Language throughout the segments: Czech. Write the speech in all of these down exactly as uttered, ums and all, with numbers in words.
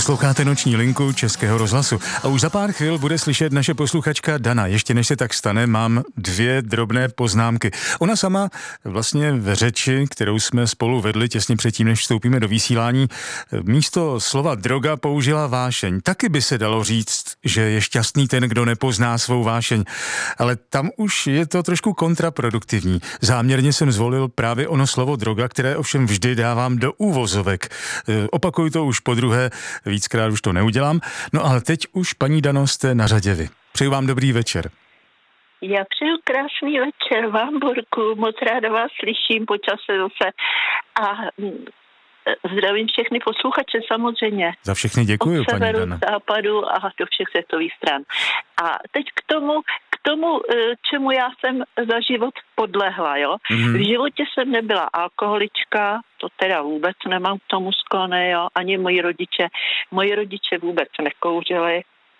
Posloucháte Noční linku Českého rozhlasu a už za pár chvil bude slyšet naše posluchačka Dana. Ještě než se tak stane, mám dvě drobné poznámky. Ona sama vlastně ve řeči, kterou jsme spolu vedli těsně předtím, než vstoupíme do vysílání, místo slova droga použila vášeň. Taky by se dalo říct, že je šťastný ten, kdo nepozná svou vášeň. Ale tam už je to trošku kontraproduktivní. Záměrně jsem zvolil právě ono slovo droga, které ovšem vždy dávám do úvozovek. Opakuju to už po druhé, víckrát už to neudělám. No ale teď už, paní Dano, jste na řadě vy. Přeju vám dobrý večer. Já přeju krásný večer vám, Borku, moc ráda vás slyším po čase zase a zdravím všechny posluchače samozřejmě. Za všechny děkuji, od paní severu, Dano. západu a do všech světových stran. A teď k tomu, k tomu, čemu já jsem za život podlehla, jo. Mm-hmm. V životě jsem nebyla alkoholička, to teda vůbec nemám k tomu sklony, jo, ani moji rodiče. Moji rodiče vůbec nekouřili.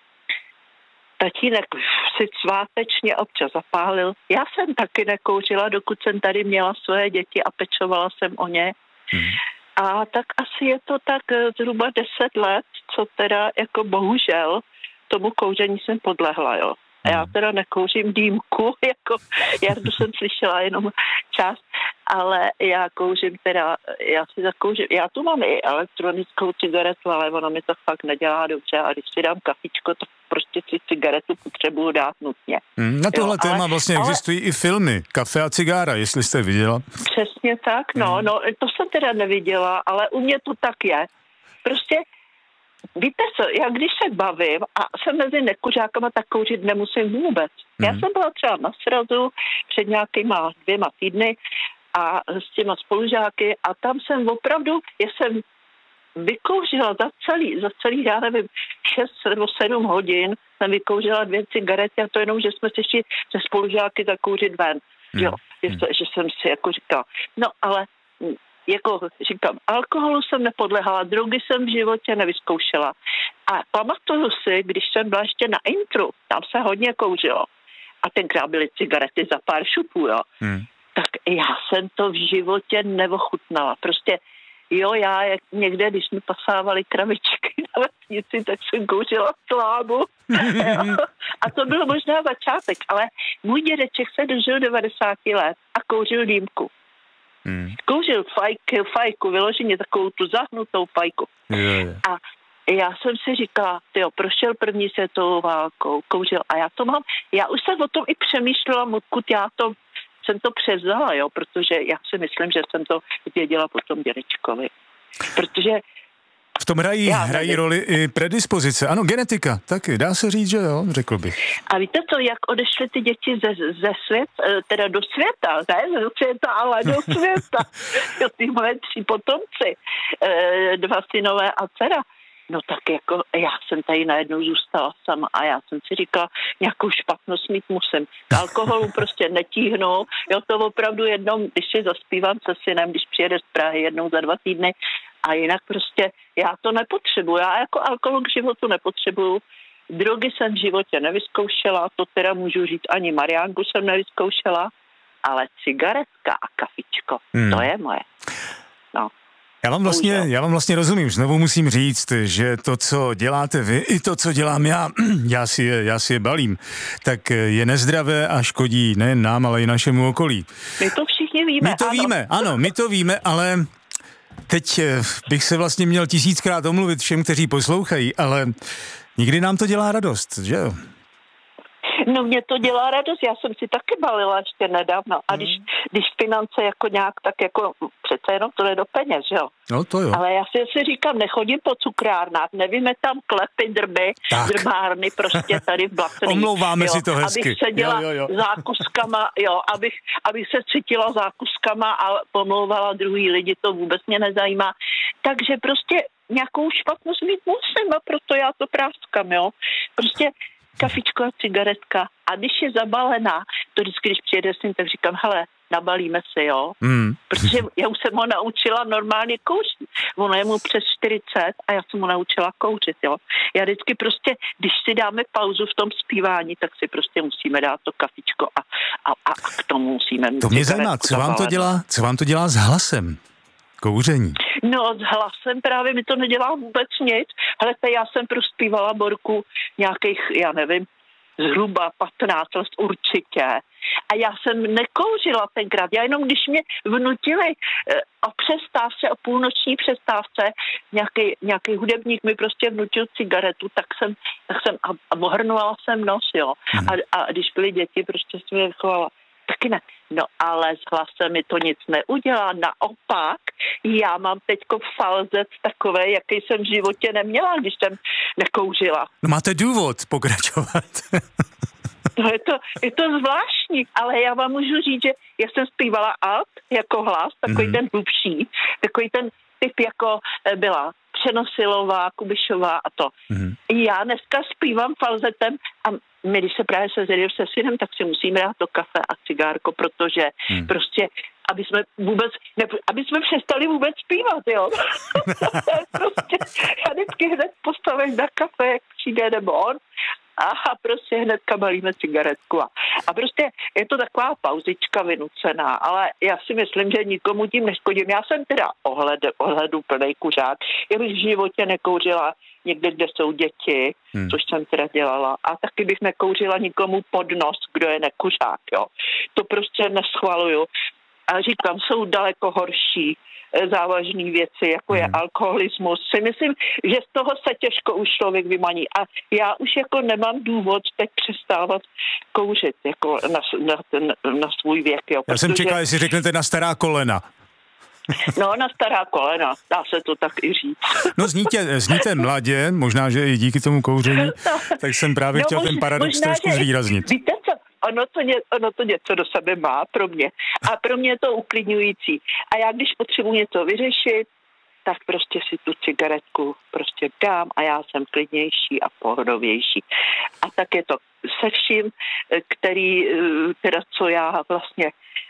Tatínek si svátečně občas zapálil. Já jsem taky nekouřila, dokud jsem tady měla svoje děti a pečovala jsem o ně. Mm. A tak asi je to tak zhruba deset let, co teda jako bohužel tomu kouření jsem podlehla, jo. A já teda nekouřím dýmku, jako Jardu jsem slyšela jenom část, ale já kouřím teda, já si zakouřím, já tu mám i elektronickou cigaretu, ale ona mi to fakt nedělá dobře a když si dám kafičko, tak prostě si cigaretu potřebuju dát nutně. Hmm, na tohle jo, téma ale, vlastně ale, existují i filmy, Kafe a cigára, jestli jste viděla. Přesně tak, no, hmm. no, to jsem teda neviděla, ale u mě to tak je. Prostě víte co, já když se bavím a jsem mezi nekuřákama, tak kouřit nemusím vůbec. Mm. Já jsem byla třeba na srazu před nějakýma dvěma týdny a s těma spolužáky a tam jsem opravdu, já jsem vykouřila za celý, za celý, já nevím, šest nebo sedm hodin jsem vykouřila dvě cigarety a to jenom, že jsme si šli se spolužáky zakouřit ven. Mm. Jo, že, že jsem si jako říkala, no ale jako říkám, alkoholu jsem nepodlehala, drogy jsem v životě nevyzkoušela. A pamatuju si, když jsem byla ještě na intru, tam se hodně kouřilo. A tenkrát byly cigarety za pár šupů, jo. Hmm. Tak já jsem to v životě neochutnala. Prostě jo, já jak někde, když jsme pasávali kravičky na vesnici, tak jsem kouřila slámu. A to bylo možná začátek, ale můj dědeček se dožil devadesát let a kouřil dýmku. Hmm. Kouřil fajku, fajku, vyloženě takovou tu zahnutou fajku. Je, je. A já jsem si říkala, tyjo, prošel první světovou válkou, kouřil a já to mám, já už jsem o tom i přemýšlela, odkud já to, jsem to převzala, jo, protože já si myslím, že jsem to věděla po tom dědečkovi. Protože v tom hrají, hrají roli i predispozice. Ano, genetika, taky, dá se říct, že jo, řekl bych. A víte to, jak odešly ty děti ze, ze svět, teda do světa, ne do světa, ale do světa. Jo, ty moje tři potomci, dva synové a dcera. No tak jako já jsem tady najednou zůstala sama a já jsem si říkala, nějakou špatnost mít musím. K alkoholu prostě netíhnu. Jo, to opravdu jednou, když si zaspívám se synem, když přijede z Prahy jednou za dva týdny, a jinak prostě já to nepotřebuji. Já jako alkohol k životu nepotřebuju. Drogy jsem v životě nevyzkoušela, to teda můžu říct, ani Mariánku jsem nevyzkoušela, ale cigaretka a kafičko, hmm. to je moje. No. Já vám, vlastně, já vám vlastně rozumím, znovu musím říct, že to, co děláte vy, i to, co dělám já, já si je, já si je balím, tak je nezdravé a škodí nejen nám, ale i našemu okolí. My to všichni víme. My to ano. víme, ano, my to víme, ale teď bych se vlastně měl tisíckrát omluvit všem, kteří poslouchají, ale nikdy nám to dělá radost, že jo? No mě to dělá radost, já jsem si taky balila ještě nedávno a když, když finance jako nějak, tak jako přece jenom to jde do peněz, jo? No to jo. Ale já si, si říkám, nechodím po cukrárnách, nevíme tam klepy, drby, tak. drbárny prostě tady v Blatný. Omlouváme jo, si to hezky. Abych seděla jo, jo, jo. zákuskama, jo, abych, abych se cítila zákuskama a pomlouvala druhý lidi, to vůbec mě nezajímá. Takže prostě nějakou špatnost mít musím a proto já to práskám, jo. Prostě kafičko a cigaretka. A když je zabalená, to vždycky, když přijede s ním, tak říkám, hele, nabalíme se, jo. Mm. Protože já už jsem ho naučila normálně kouřit. Ono je mu přes čtyřicet a já jsem ho naučila kouřit, jo. Já vždycky prostě, když si dáme pauzu v tom zpívání, tak si prostě musíme dát to kafičko a, a, a k tomu musíme mít. To mě zajímá, co vám to dělá, co vám to dělá s hlasem? Kouření. No, s hlasem právě mi to nedělá vůbec nic. Hele, já jsem prospívala Borku nějakých, já nevím, zhruba patnáct let určitě. A já jsem nekouřila tenkrát. Já jenom, když mě vnutili o přestávce, o půlnoční přestávce, nějaký, nějaký hudebník mi prostě vnutil cigaretu, tak jsem, tak jsem a, a ohrnovala jsem nos, jo. Hmm. A, a když byly děti, prostě jsem je chovala. Taky ne. No ale s hlasem mi to nic neudělá. Naopak, já mám teďko falzet takový, jaký jsem v životě neměla, když jsem nekouřila. No máte důvod pokračovat. No je to, je to zvláštní, ale já vám můžu říct, že já jsem zpívala alt jako hlas, takový mm-hmm. ten hlubší, takový ten typ jako byla Přenosilová, Kubišová a to. Mm-hmm. Já dneska zpívám falzetem a my, když se právě sezřeli se synem, tak si musíme dát to kafe a cigárko, protože mm. prostě, aby jsme vůbec, ne, aby jsme přestali vůbec zpívat, jo. Prostě, já vždycky hned postavím na kafe, jak přijde nebo on, a prostě hnedka balíme cigaretku. A, a prostě je to taková pauzička vynucená, ale já si myslím, že nikomu tím neškodím. Já jsem teda ohled, ohledu plnej kuřák. Já bych v životě nekouřila někde, kde jsou děti, hmm. což jsem teda dělala. A taky bych nekouřila nikomu pod nos, kdo je nekuřák, jo. To prostě neschvaluju. A říkám, jsou daleko horší závažné věci, jako je alkoholismus. Si myslím, že z toho se těžko už člověk vymaní. A já už jako nemám důvod teď přestávat kouřit jako na, na, na, na svůj věk. Jo, já jsem čekal, jestli řeknete na stará kolena. No, na stará kolena, dá se to tak i říct. No, zníte, zníte mladě, možná, že i díky tomu kouření, no, tak jsem právě no, chtěl mož, ten paradox možná, trošku zvýraznit. Víte co, ono to, ně, ono to něco do sebe má pro mě. A pro mě je to uklidňující. A já, když potřebuji něco vyřešit, tak prostě si tu cigaretku prostě dám a já jsem klidnější a pohodovější. A tak je to se vším, který, teda co já vlastně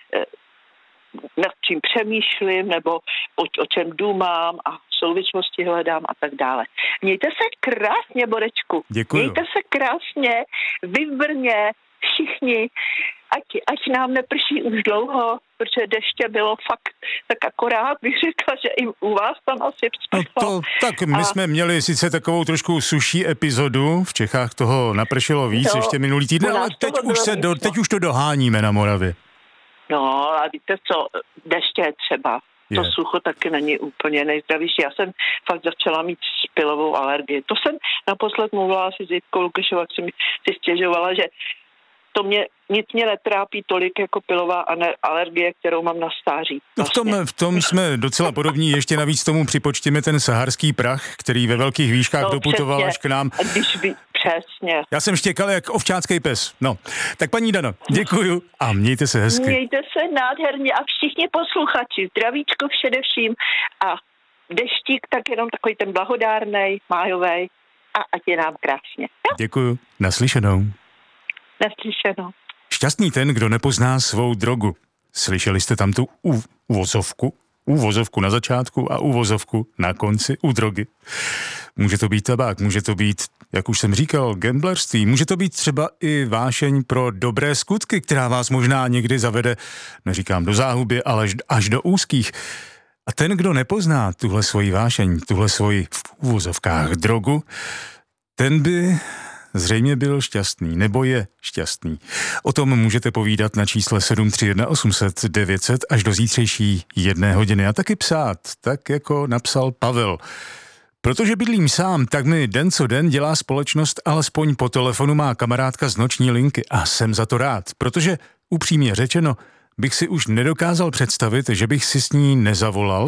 nad čím přemýšlím, nebo o, o čem důmám a v souvislosti hledám a tak dále. Mějte se krásně, Borečku. Děkuju. Mějte se krásně, vybrně, všichni, ať, ať nám neprší už dlouho, protože deště bylo fakt tak akorát, bych řekla, že i u vás tam asi no to, Tak my a... jsme měli sice takovou trošku suší epizodu, v Čechách toho napršelo víc to, ještě minulý týden, ale teď už, se do, teď už to doháníme na Moravě. No a víte co, deště je třeba. To je. Sucho taky není úplně nejzdravější. Já jsem fakt začala mít špilovou alergii. To jsem naposled mluvila si s Jitkou Lukášovou, jak jsem si stěžovala, že to mě, nic mě netrápí tolik jako pilová alergie, kterou mám na stáří. No v, tom, v tom jsme docela podobní. Ještě navíc tomu připočtěme ten saharský prach, který ve velkých výškách no, doputoval přesně. Až k nám. A když by, přesně. Já jsem štěkal jak ovčácký pes. No, tak paní Dano, děkuju a mějte se hezky. Mějte se nádherně a všichni posluchači, zdravíčko především a deštík tak jenom takový ten blahodárnej, májovej a ať je nám krásně. Jo? Děkuju, naslyšenou. Neslyšeno. Šťastný ten, kdo nepozná svou drogu. Slyšeli jste tam tu uvozovku? Uvozovku na začátku a uvozovku na konci u drogy. Může to být tabák, může to být, jak už jsem říkal, gamblerství, může to být třeba i vášeň pro dobré skutky, která vás možná někdy zavede, neříkám do záhuby, ale až do úzkých. A ten, kdo nepozná tuhle svoji vášeň, tuhle svoji v uvozovkách drogu, ten by zřejmě byl šťastný, nebo je šťastný. O tom můžete povídat na čísle sedm tři jedna osm set devět set až do zítřejší jedné hodiny a taky psát, tak jako napsal Pavel. Protože bydlím sám, tak mi den co den dělá společnost, alespoň po telefonu má kamarádka z noční linky a jsem za to rád, protože upřímně řečeno bych si už nedokázal představit, že bych si s ní nezavolal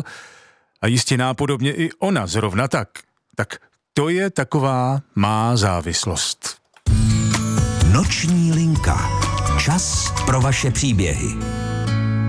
a jistě nápodobně i ona zrovna tak. Tak to je taková má závislost. Noční linka. Čas pro vaše příběhy.